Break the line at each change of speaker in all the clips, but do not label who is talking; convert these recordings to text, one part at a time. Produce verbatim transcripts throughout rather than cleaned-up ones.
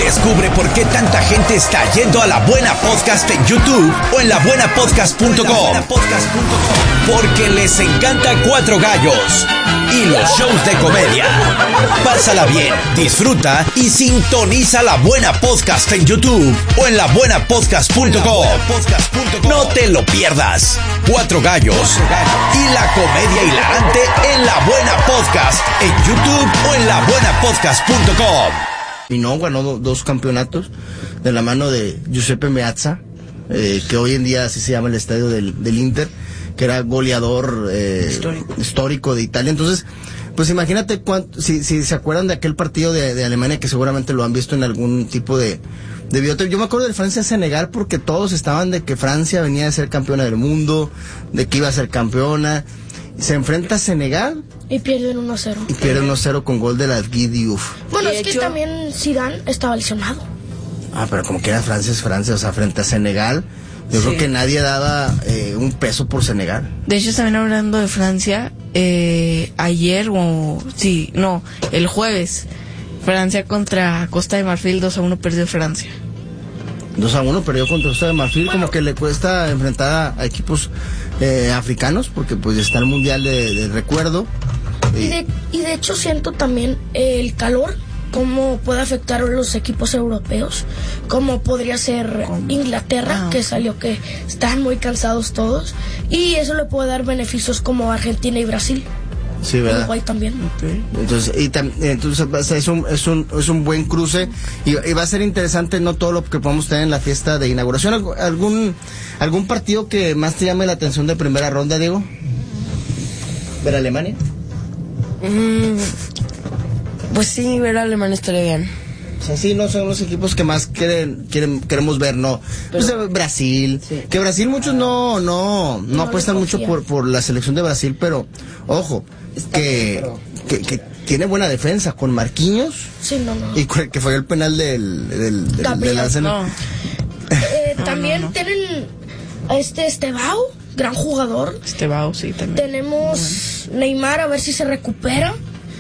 Descubre por qué tanta gente está yendo a La Buena Podcast en YouTube o en la buena podcast punto com. Porque les encanta Cuatro Gallos y los shows de comedia. Pásala bien, disfruta y sintoniza La Buena Podcast en YouTube o en la buena podcast punto com. No te lo pierdas. Cuatro Gallos y la comedia hilarante en La Buena Podcast en YouTube o en la buena podcast punto com.
Y no, ganó do, dos campeonatos de la mano de Giuseppe Meazza, eh, que hoy en día así se llama el estadio del, del Inter, que era goleador eh, histórico. histórico de Italia. Entonces, pues imagínate cuánto, si, si se acuerdan de aquel partido de, de Alemania, que seguramente lo han visto en algún tipo de, de video. Yo me acuerdo del Francia-Senegal porque todos estaban de que Francia venía a ser campeona del mundo, de que iba a ser campeona. Se enfrenta a Senegal
y pierden uno a cero.
Y pierden uno a cero con gol de la Guy Diouf.
Bueno,
de
es que
hecho,
también Zidane estaba lesionado.
Ah, pero como que era Francia es Francia, o sea, frente a Senegal, yo sí. creo que nadie daba eh, un peso por Senegal.
De hecho, también hablando de Francia, eh, ayer o... Sí, no, el jueves, Francia contra Costa de Marfil, dos a uno perdió Francia.
dos a uno perdió contra Costa de Marfil, bueno, como que le cuesta enfrentar a, a equipos eh, africanos, porque pues está el Mundial de, de recuerdo.
Y, y, de, y de hecho siento también el calor, cómo puede afectar a los equipos europeos, como podría ser Inglaterra, ah, que salió que están muy cansados todos, y eso le puede dar beneficios como Argentina y Brasil.
Sí, ¿verdad?
Uruguay también.
Okay. Entonces, y tam, entonces es un, es un, es un buen cruce y, y va a ser interesante, no todo lo que podamos tener en la fiesta de inauguración. ¿Algún, algún partido que más te llame la atención de primera ronda, Diego? ¿Ver a Alemania?
Mm, pues sí, ver a Alemania estaría bien.
O sea, sí, no son los equipos que más quieren, quieren queremos ver, no. Pero, pues, Brasil, sí. que Brasil muchos no, no, no, no apuestan mucho por, por la selección de Brasil, pero ojo, que, que, que tiene buena defensa con Marquinhos.
Sí, no, no.
Y que fue el penal del, del, del,
Gabriel,
del Arsenal.
No. eh, no, también no, no. tienen a este Estevao, gran jugador.
Estevao, sí, también.
Tenemos bueno. Neymar, a ver si se recupera.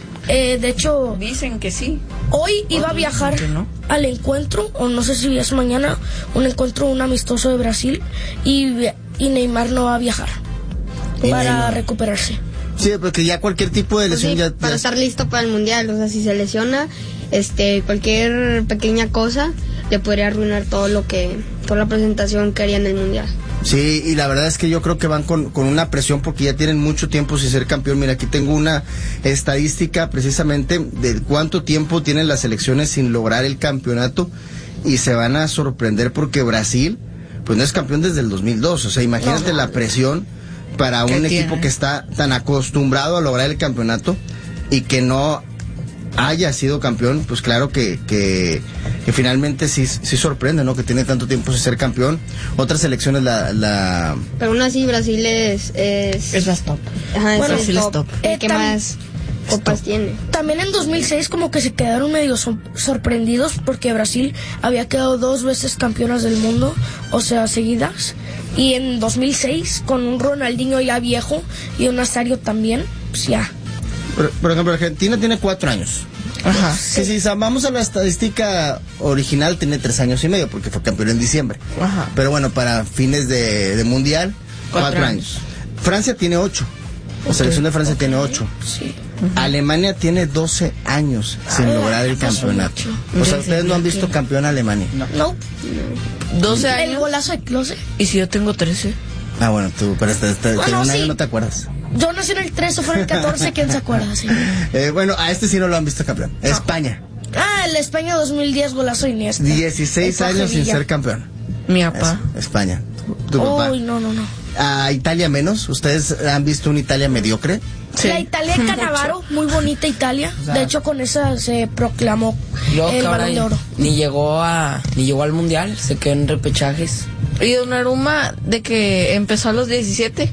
Eh, de hecho,
dicen que sí.
Hoy iba a viajar no. al encuentro, o no sé si es mañana, un encuentro, un amistoso de Brasil, y, y Neymar no va a viajar para Neymar? recuperarse.
Sí, porque ya cualquier tipo de lesión
sí,
ya...
Para
ya...
estar listo para el Mundial, o sea, si se lesiona, este, cualquier pequeña cosa le podría arruinar todo lo que, toda la presentación que haría en el Mundial.
Sí, y la verdad es que yo creo que van con, con una presión porque ya tienen mucho tiempo sin ser campeón. Mira, aquí tengo una estadística precisamente de cuánto tiempo tienen las selecciones sin lograr el campeonato y se van a sorprender porque Brasil, pues no es campeón desde el dos mil dos. O sea, imagínate no, la presión para un equipo tiene? que está tan acostumbrado a lograr el campeonato y que no haya sido campeón, pues claro que, que, que finalmente sí, sí sorprende, ¿no? Que tiene tanto tiempo sin ser campeón. Otras selecciones la... la...
Pero aún así Brasil es... Es,
es más top.
Ajá,
bueno,
es
Brasil
top.
es top.
El que más copas tiene.
También en dos mil seis como que se quedaron medio so- sorprendidos porque Brasil había quedado dos veces campeonas del mundo, o sea, seguidas. Y en dos mil seis, con un Ronaldinho ya viejo y un Nazario también, pues ya...
Por, por ejemplo, Argentina tiene cuatro años.
Ajá.
Sí, sí, si vamos a la estadística original, tiene tres años y medio, porque fue campeón en diciembre.
Ajá.
Pero bueno, para fines de, de mundial, cuatro, cuatro años. años. Francia tiene ocho. La selección de Francia okay. tiene ocho.
Sí.
Uh-huh. Alemania tiene doce años sin ah, lograr el campeonato. O sea, ustedes no han visto campeón a Alemania.
No. no.
doce años.
El golazo de Klose.
¿Y si yo tengo trece?
Ah, bueno, tú, pero hasta, hasta
bueno,
un
sí.
año no te acuerdas.
Yo nací en el trece, fue en el catorce, ¿quién se acuerda? Sí.
Eh, bueno, a este sí no lo han visto campeón. No. España.
Ah, el España dos mil diez, golazo de Iniesta.
dieciséis años sin ser campeón.
Mi papá.
Eso, España. Tu, tu papá.
Uy, no, no, no.
A Italia menos. ¿Ustedes han visto una Italia mediocre?
Sí. La Italia de Cannavaro, muy bonita Italia. O sea, de hecho, con esa se proclamó el Balón de Oro.
Ni llegó a ni llegó al Mundial, se quedó en repechajes.
Y Donnarumma, de que empezó a los diecisiete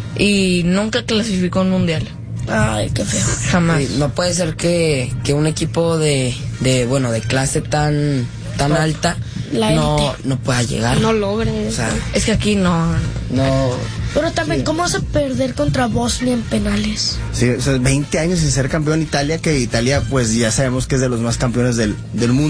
y nunca clasificó un Mundial.
Ay, qué feo.
Jamás.
Sí, no puede ser que, que un equipo de, de bueno de clase tan tan oh, alta no no pueda llegar.
No logre.
O sea,
es que aquí no
no.
Pero también, sí. ¿Cómo vas a perder contra Bosnia en penales?
Sí, o sea, veinte años sin ser campeón Italia, que Italia pues ya sabemos que es de los más campeones del, del mundo.